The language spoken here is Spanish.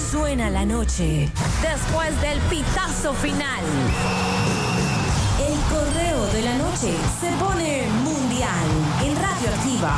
Suena la noche después del pitazo final. El correo de la noche se pone mundial en Radioactiva.